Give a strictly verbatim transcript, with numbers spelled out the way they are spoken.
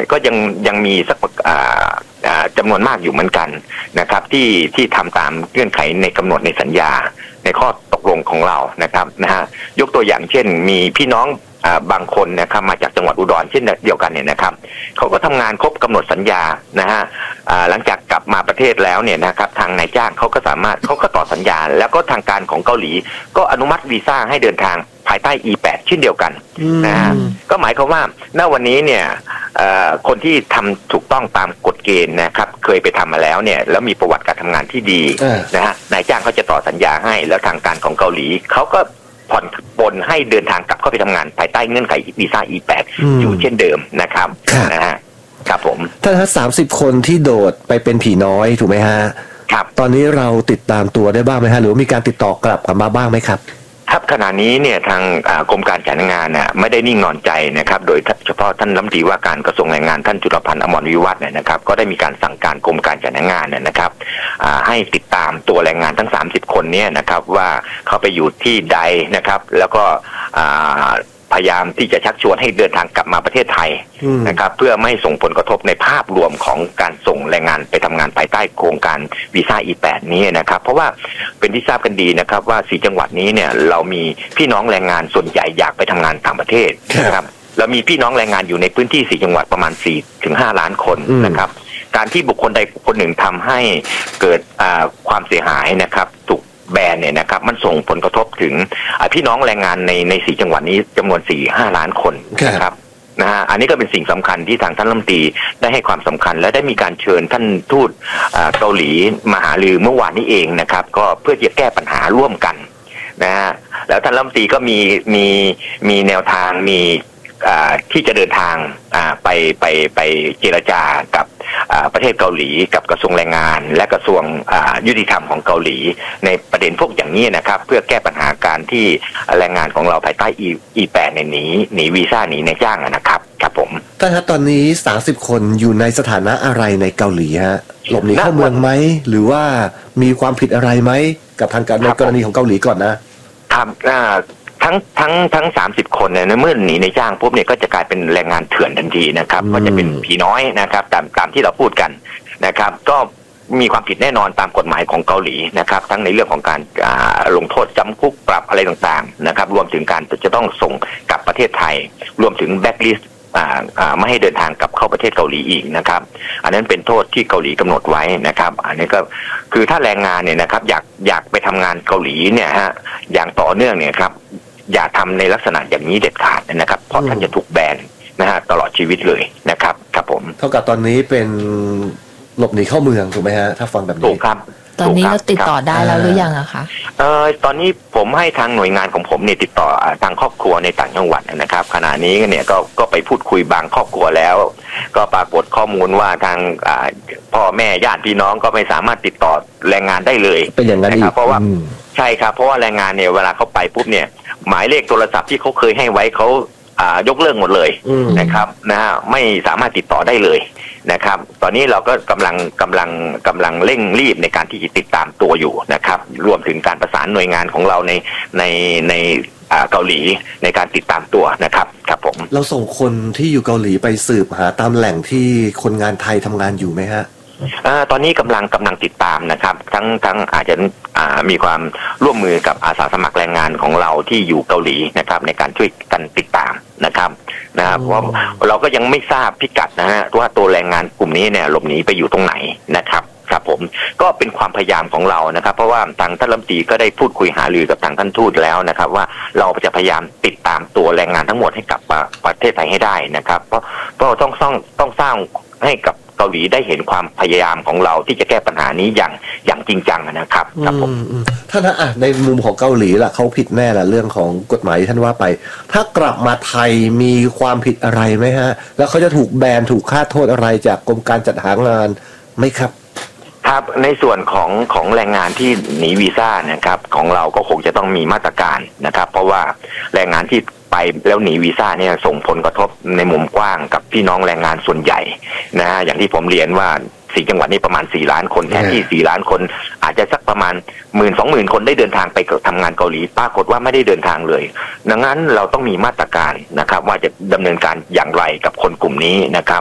ก็ยังยังมีสักจำนวนมากอยู่เหมือนกันนะครับที่ที่ทำตามเงื่อนไขในกำหนดในสัญญาในข้อตกลงของเรานะครับนะฮะยกตัวอย่างเช่นมีพี่น้องบางคนนะครับมาจากจังหวัดอุดรเช่นเดียวกันเนี่ยนะครับเขาก็ทำงานครบกำหนดสัญญานะฮะหลังจากกลับมาประเทศแล้วเนี่ยนะครับทางนายจ้างเขาก็สามารถเขาก็ต่อสัญญาแล้วก็ทางการของเกาหลีก็อนุมัติวีซ่าให้เดินทางภายใต้ อี แปด เช่นเดียวกันนะฮะก็หมายความว่าณวันนี้เนี่ยคนที่ทำถูกต้องตามกฎเกณฑ์นะครับเคยไปทำมาแล้วเนี่ยแล้วมีประวัติการทำงานที่ดีนะฮะนายจ้างเขาจะต่อสัญญาให้แล้วทางการของเกาหลีเขาก็ผ่อนปลนให้เดินทางกลับเข้าไปทำงานภายใต้เงื่อนไขวีซ่า อี แปด อยู่เช่นเดิมนะครับนะฮะครับผมท่านฮะสามสิบคนที่โดดไปเป็นผีน้อยถูกไหมฮะครับตอนนี้เราติดตามตัวได้บ้างไหมฮะหรือมีการติดต่อกลับกลับมาบ้างไหมครับครับขณะนี้เนี่ยทางกรมการจัดงานน่ะไม่ได้นิ่งนอนใจนะครับโดยเฉพาะท่านรัฐมนตรีว่าการกระทรวงแรงงานท่านจุลพันธ์อมรวิวัฒน์เนี่ยนะครับก็ได้มีการสั่งการกรมการจัดงานเนี่ยนะครับให้ติดตามตัวแรงงานทั้งสามสิบคนเนี่ยนะครับว่าเขาไปอยู่ที่ใดนะครับแล้วก็พยายามที่จะชักชวนให้เดินทางกลับมาประเทศไทยนะครับเพื่อไม่ส่งผลกระทบในภาพรวมของการส่งแรงงานไปทำงานภายใต้โครงการวีซ่า อี แปด นี้นะครับเพราะว่าเป็นที่ทราบกันดีนะครับว่าสี่จังหวัดนี้เนี่ยเรามีพี่น้องแรงงานส่วนใหญ่อยากไปทำงานต่างประเทศนะครับเรามีพี่น้องแรงงานอยู่ในพื้นที่สี่จังหวัดประมาณ สี่ถึงห้า ล้านคนนะครับการที่บุคคลใดบุคคลหนึ่งทำให้เกิดความเสียหายนะครับถูกแบนเนี่ยนะครับมันส่งผลกระทบถึงพี่น้องแรงงานในในสี่จังหวัดนี้จำนวน สี่ถึงห้า ล้านคนนะครับนะฮะอันนี้ก็เป็นสิ่งสำคัญที่ทางท่านรัฐมนตรีได้ให้ความสำคัญและได้มีการเชิญท่านทูตเกาหลีมาหารือเมื่อวานนี้เองนะครับก็เพื่อจะแก้ปัญหาร่วมกันนะฮะแล้วท่านรัฐมนตรีก็มีมีมีแนวทางมีที่จะเดินทางไปไปไปเจรจากับประเทศเกาหลีกับกระทรวงแรงงานและกระทรวงยุติธรรมของเกาหลีในประเด็นพวกอย่างนี้นะครับเพื่อแก้ปัญหาการที่แรงงานของเราภายใต้ อี แปด ในหนีหนีวีซ่าหนีในจ้างนะครับครับผมท่านครับตอนนี้สามสิบคนอยู่ในสถานะอะไรในเกาหลีฮะหลบหนีเข้าเมืองไหมหรือว่ามีความผิดอะไรไหมกับทางการในกรณีของเกาหลีก่อนนะครับทั้งทั้งทั้งสามสิบคนเนี่ยเมื่อหนีในจ้างปุ๊บเนี่ยก็จะกลายเป็นแรงงานเถื่อนทันทีนะครับก็จะเป็นผีน้อยนะครับตามตามที่เราพูดกันนะครับก็มีความผิดแน่นอนตามกฎหมายของเกาหลีนะครับทั้งในเรื่องของการลงโทษจำคุกปรับอะไรต่างๆนะครับรวมถึงการจะต้องส่งกลับประเทศไทยรวมถึงแบ็คลิสต์ไม่ให้เดินทางกลับเข้าประเทศเกาหลีอีกนะครับอันนั้นเป็นโทษที่เกาหลีกำหนดไว้นะครับอันนี้ก็คือถ้าแรงงานเนี่ยนะครับอยากอยากไปทำงานเกาหลีเนี่ยฮะอย่างต่อเนื่องเนี่ยครับอย่าทำในลักษณะอย่างนี้เด็ดขาดนะครับเพราะท่านจะถูกแบนนะฮะตลอดชีวิตเลยนะครับครับผมเท่ากับตอนนี้เป็นหลบหนีเข้าเมืองถูกไหมฮะถ้าฟังแบบนี้ถูกครับตอนนี้เราติดต่อได้แล้วหรือยังอะคะเออตอนนี้ผมให้ทางหน่วยงานของผมเนี่ยติดต่อทางครอบครัวในต่างจังหวัดนะครับขณะนี้เนี่ยก็ก็ไปพูดคุยบางครอบครัวแล้วก็ปรากฏข้อมูลว่าทางพ่อแม่ญาติพี่น้องก็ไม่สามารถติดต่อแรงงานได้เลยเป็นอย่างนั้นนะครับเพราะว่าใช่ครับเพราะว่าแรงงานเนี่ยเวลาเขาไปปุ๊บเนี่ยหมายเลขโทรศัพท์ที่เขาเคยให้ไว้เขายกเลิกหมดเลยนะครับนะฮะไม่สามารถติดต่อได้เลยนะครับตอนนี้เราก็กำลังกำลังกำลังเร่งรีบในการที่จะติดตามตัวอยู่นะครับรวมถึงการประสานหน่วยงานของเราในในในเกาหลีในการติดตามตัวนะครับครับผมเราส่งคนที่อยู่เกาหลีไปสืบหาตามแหล่งที่คนงานไทยทำงานอยู่ไหมฮะตอนนี้กำลังกำลังติดตามนะครับทั้งทั้งอาจจะมีความร่วมมือกับอาสาสมัครแรงงานของเราที่อยู่เกาหลีนะครับในการช่วยกันติดตามนะครับนะครับเพราะเราก็ยังไม่ทราบพิกัดนะฮะว่าตัวแรงงานกลุ่มนี้เนี่ยหลบหนีไปอยู่ตรงไหนนะครับครับผมก็เป็นความพยายามของเรานะครับเพราะว่าทางท่านรัฐมนตรีก็ได้พูดคุยหารือกับทางท่านทูตแล้วนะครับว่าเราจะพยายามติดตามตัวแรงงานทั้งหมดให้กลับมาประเทศไทยให้ได้นะครับเพราะเพราะต้องต้องต้องสร้างให้กับเกาหลีได้เห็นความพยายามของเราที่จะแก้ปัญหานี้อย่างอย่างจริงจังนะครับครับผมท่านนะในมุมของเกาหลีล่ะเขาผิดแน่ละเรื่องของกฎหมายที่ท่านว่าไปถ้ากลับมาไทยมีความผิดอะไรไหมฮะแล้วเขาจะถูกแบนถูกค่าโทษอะไรจากกรมการจัดหางานไหมครับครับในส่วนของของแรงงานที่หนีวีซ่านะครับของเราก็คงจะต้องมีมาตรการนะครับเพราะว่าแรงงานที่ไปแล้วหนีวีซ่าเนี่ยส่งผลกระทบในมุมกว้างกับพี่น้องแรงงานส่วนใหญ่นะฮะอย่างที่ผมเรียนว่าสี่จังหวัดนี้ประมาณสี่ล้านคนแทนที่สี่ล้านคนอาจจะสักประมาณหมื่นสองหมื่นคนได้เดินทางไปทำงานเกาหลีปรากฏว่าไม่ได้เดินทางเลยดังนั้นเราต้องมีมาตรการนะครับว่าจะดำเนินการอย่างไรกับคนกลุ่มนี้นะครับ